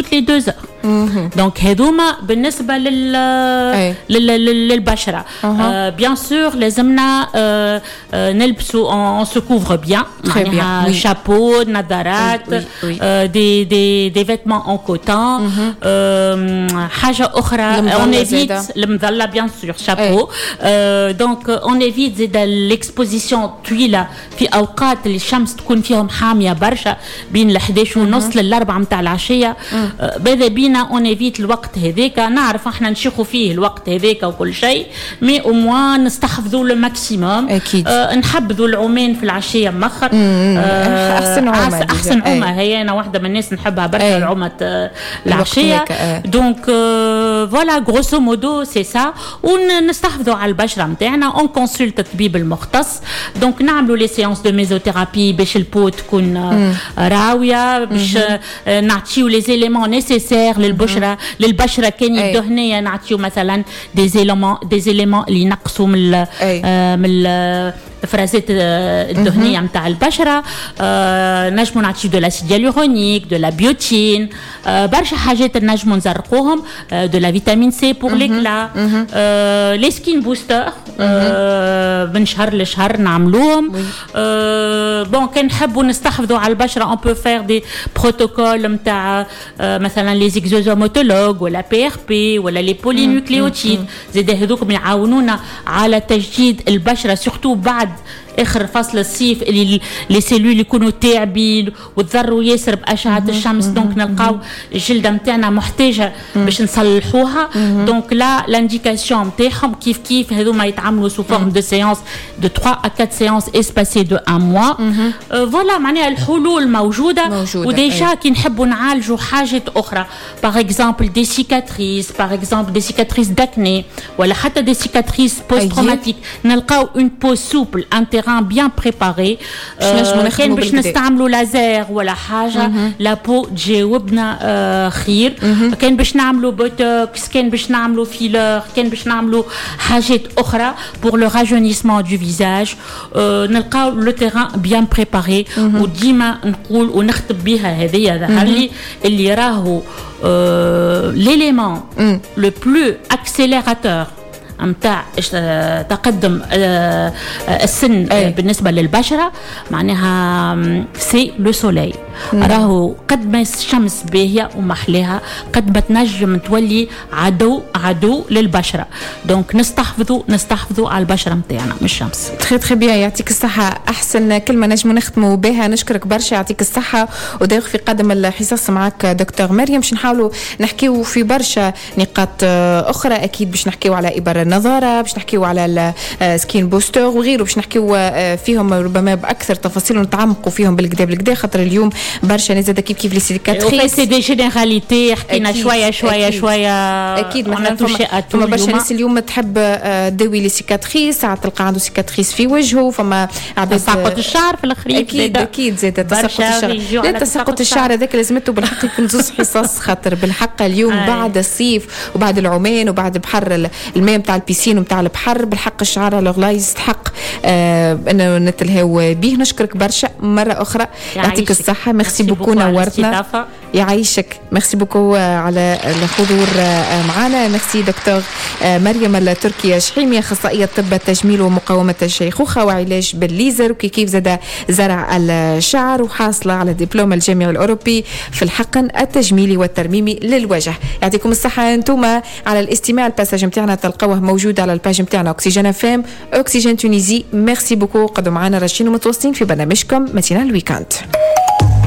toutes les 2 heures. Donc هذوما بالنسبة للبشرة. Bien sûr لازمنا نلبسوا on se couvre bien. Chapeau, نظارات, des vêtements en coton. حاجة أخرى on évite المظلة bien sûr chapeau. Donc on évite l'exposition طويلة في أوقات اللي الشمس تكون فيهم حامية برشا بين 11:30 لل4 متاع العشية. بذا بينا on évite الوقت هذاك. نعرف احنا نشيخوا فيه الوقت هذاك وكل شيء مي au moins نستحفظوا le maximum. نحبذوا العومان في العشية مخر. أحسن عمة هي أنا واحدة من الناس نحبها برشا العمة العشية. دونك فوالا غروسو مودو سي سا. ونستحفظوا على البشرة متاعنا on consulte الطبيب المختص. دونك نعملوا لي سيانس دو ميزوثيرابي باش البو تكون راوية باش نعطيو لي زيليمون نيسيسير للبشرة كان يدهنية نعطيو مثلا دي زيليمون اللي ينقصوا من الفرازات الدهنية متاع البشرة. نجمو نعطيو دو لاسيد هيالورونيك دو لا بيوتين برشا حاجات نجمو نزرقوهم دو لا فيتامين سي بور ليكلا لي سكين بوستر من شهر لشهر نعملوهم. بون كان نحبوا نستحفظوا على البشرة on peut faire des protocoles متاع مثلا لي زيكزوزوموتولوج ولا PRP ولا لي بولينوكليوتيد زيد هذوكم يعاونونا على تجديد البشرة سورتو بعد اخر فصل الصيف اللي لي سيلول يكونوا تعبين وتضروا ياسر باشعه الشمس. دونك نلقاو الجلده نتاعنا محتاجه باش نصلحوها. دونك لا لانديكاسيون نتاعهم كيف هذوما يتعاملوا سو فورم دو سيونس دو 3 à 4 سيونس اسباسي دو 1 mois. فوالا معناها الحلول موجوده وديجا كي نحبوا نعالجوا حاجات اخرى باغ اكزومبل دي سيكاتريس باغ اكزومبل دي سيكاتريس داكني ولا حتى دي سيكاتريس بوست تروماتيك نلقاو اون بو سوبل bien préparé. كان باش نستعملوا لازير ولا حاجه لابو تجاوبنا خير. كان باش نعملوا بوتوكس كان باش نعملوا فيلر كان باش نعملوا حاجات اخرى pour le rajeunissement du visage. نلقاو لو تيران بيان بريباري. وديما نقول ونختم بها هذه ظهر لي اللي راهو l'élément le plus accélérateur متاع تقدم السن بالنسبة للبشرة معناها سي لو سولي. راهو قد ما الشمس باهية ومحلاها قد ما تنجم تولي عدو للبشرة. دونك نستحفظوا على البشرة متاعنا من الشمس. تري بيان يعطيك الصحة. أحسن كلمة نجم نختموا بها. نشكرك برشا يعطيك الصحة ودايق في قدم الحصص معك دكتور مريم. باش نحاولوا نحكيو في برشا نقاط أخرى أكيد باش نحكيو على إبر النظارة باش نحكيو على السكين بوستر وغيره باش نحكيو فيهم ربما بأكثر تفاصيل ونتعمقوا فيهم بالكدا خاطر اليوم برشا ناس هذا كيف لي سيكاتريس سي دي جينيراليتي حكينا شويه اكيد مثلا فما برشا ناس اليوم تحب تداوي لي سيكاتريس ساعات تلقى عنده سيكاتريس في وجهه. فما تساقط الشعر في الاخرين اكيد زاد تساقط الشعر هذاك لازمته بالحق يكون زوز حصص خاطر بالحق اليوم بعد الصيف وبعد العمان وبعد بحر الماء نتاع البيسين ونتاع البحر بالحق الشعر الغلا يستحق انه نتلهاو به. نشكرك برشا مره اخرى يعطيك الصحه. ميرسي بوكو نورتنا يعيشك. ميرسي بوكو على الحضور معنا. ميرسي دكتور مريم التركية شحيمي أخصائية طب التجميل ومقاومة الشيخوخة وعلاج بالليزر وكيف زاد زرع الشعر وحاصلة على دبلوم الجامعي الأوروبي في الحقن التجميلي والترميمي للوجه. يعطيكم الصحة أنتم على الاستماع. الباساج متاعنا تلقوه موجود على الباج متاعنا أكسجين FM أكسجين تونيزي. ميرسي بوكو قدوا معنا راشين ومتواصلين في برنامجكم ماتينال الويكاند.